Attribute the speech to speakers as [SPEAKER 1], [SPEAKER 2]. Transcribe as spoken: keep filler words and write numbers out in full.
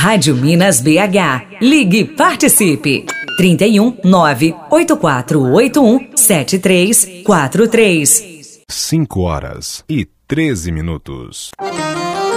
[SPEAKER 1] Rádio Minas B H. Ligue e participe. trinta e um, nove oito quatro oito um, sete três quatro três.
[SPEAKER 2] cinco horas e treze minutos.